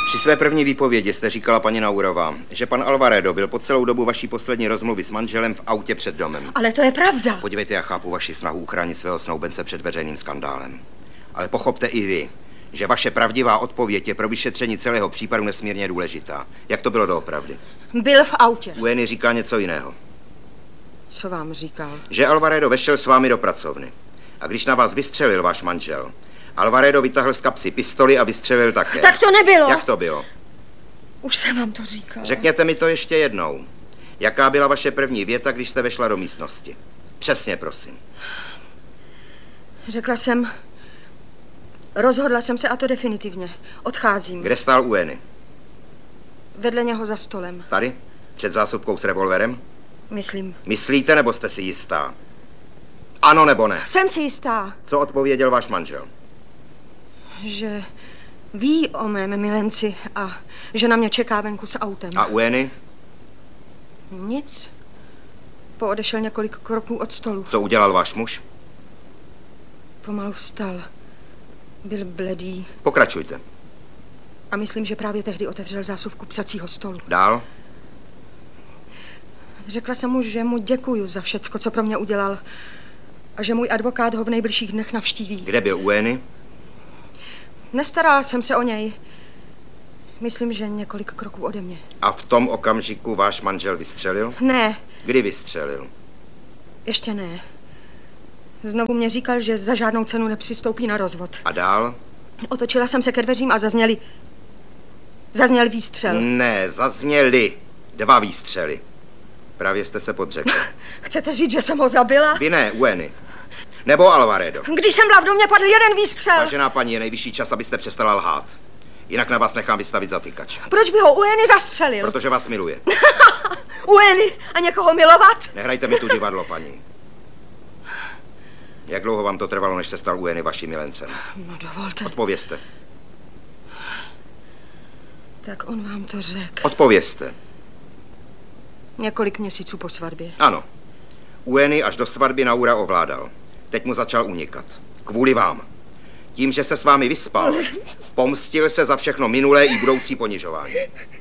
Při své první výpovědi jste říkala, paní Naurová, že pan Alvaredo byl po celou dobu vaší poslední rozmluvy s manželem v autě před domem. Ale to je pravda. Podívejte, já chápu vaši snahu uchránit svého snoubence před veřejným skandálem. Ale pochopte i vy, že vaše pravdivá odpověď je pro vyšetření celého případu nesmírně důležitá. Jak to bylo doopravdy? Byl v autě. Ueny říká něco jiného. Co vám říkal? Že Alvaredo vešel s vámi do pracovny. A když na vás vystřelil váš manžel, Alvaredo vytáhl z kapsy pistoli a vystřelil také. Tak to nebylo. Jak to bylo? Už jsem vám to říkal. Řekněte mi to ještě jednou. Jaká byla vaše první věta, když jste vešla do místnosti? Přesně, prosím. Řekla jsem, rozhodla jsem se, a to definitivně. Odcházím. Kde stál Ueny? Vedle něho za stolem. Tady? Před zásobkou s revolverem? Myslím. Myslíte, nebo jste si jistá? Ano nebo ne? Jsem si jistá. Co odpověděl váš manžel? Že ví o mém milenci a že na mě čeká venku s autem. A Ueny? Nic. Poodešel několik kroků od stolu. Co udělal váš muž? Pomalu vstal. Byl bledý. Pokračujte. A myslím, že právě tehdy otevřel zásuvku psacího stolu. Dál? Řekla jsem mu, že mu děkuju za všecko, co pro mě udělal. A že můj advokát ho v nejbližších dnech navštíví. Kde byl Ueny? Nestarala jsem se o něj. Myslím, že několik kroků ode mě. A v tom okamžiku váš manžel vystřelil? Ne. Kdy vystřelil? Ještě ne. Znovu mě říkal, že za žádnou cenu nepřistoupí na rozvod. A dál? Otočila jsem se ke dveřím a zazněl výstřel. Ne, zazněly 2 výstřely. Právě jste se podřekl. Chcete říct, že jsem ho zabila? Vy ne, Ueny. Nebo Alvaredo. Když jsem byla v domě, padl jeden výstřel. Vážená paní, je nejvyšší čas, abyste přestala lhát. Jinak na vás nechám vystavit zatykač. Proč by ho Ueny zastřelil? Protože vás miluje. Ueny a někoho milovat? Nehrajte mi tu divadlo, paní. Jak dlouho vám to trvalo, než se stal Ueny vaším milencem? No dovolte. Odpovězte. Tak on vám to řekl. Odpovězte. Několik měsíců po svatbě. Ano. Ueny až do svatby Naura ovládal. Teď mu začal unikat. Kvůli vám. Tím, že se s vámi vyspal, pomstil se za všechno minulé i budoucí ponižování.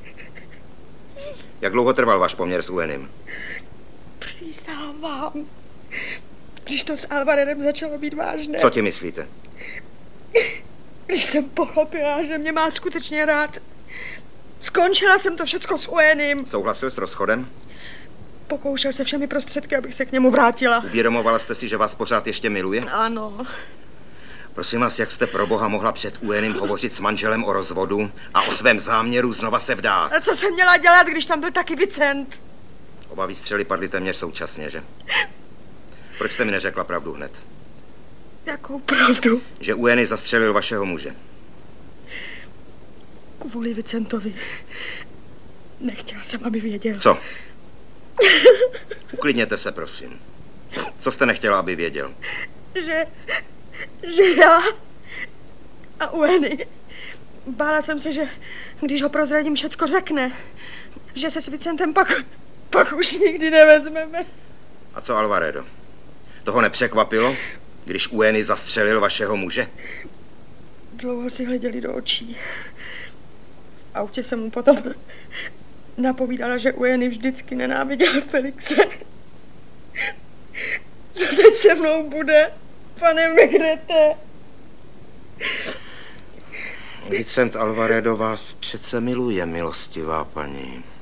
Jak dlouho trval váš poměr s Uenym? Přísahám vám. Když to s Alvaredem začalo být vážné. Co ti myslíte? Když jsem pochopila, že mě má skutečně rád, skončila jsem to všecko s Uenym. Souhlasil s rozchodem? Pokoušel se všemi prostředky, abych se k němu vrátila. Uvědomovala jste si, že vás pořád ještě miluje? Ano. Prosím vás, jak jste pro boha mohla před Uenym hovořit s manželem o rozvodu a o svém záměru znova se vdát? A co jsem měla dělat, když tam byl taky Vicent? Oba výstřely padly téměř současně, že? Proč jste mi neřekla pravdu hned? Jakou pravdu? Že Ueny zastřelil vašeho muže. Kvůli Vicentovi. Nechtěla jsem, aby věděl. Co? Uklidněte se, prosím. Co jste nechtěla, aby věděl? Že já a Ueny. Bála jsem se, že když ho prozradím, všecko řekne. Že se s Vicentem pak už nikdy nevezmeme. A co Alvaredo? Toho nepřekvapilo, když Ueny zastřelil vašeho muže? Dlouho si hleděli do očí. V autě jsem mu potom napovídala, že Ueny vždycky nenáviděl Felixe. Co teď se mnou bude, pane Megrete? Vicent Alvaredo vás přece miluje, milostivá paní.